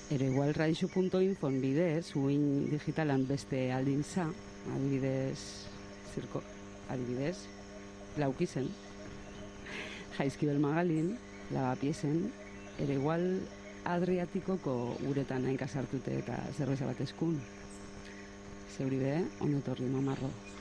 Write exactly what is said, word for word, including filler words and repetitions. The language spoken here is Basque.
ere igual raixu punto info bidez, uin digitalan beste aldintza, adibidez, zirko, adibidez, laukizen, jaizkibel magalin, lavapiesen, ere igual Adriatikoko uretan hain kasartute eta zerbeza bat eskun. Zeuri be, onetorri mamarro.